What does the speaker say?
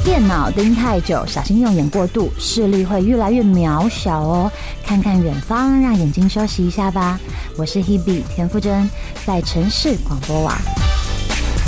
电脑盯太久，小心用眼过度，视力会越来越渺小哦。看看远方，让眼睛休息一下吧。我是 Hebe 田馥甄，在城市广播网。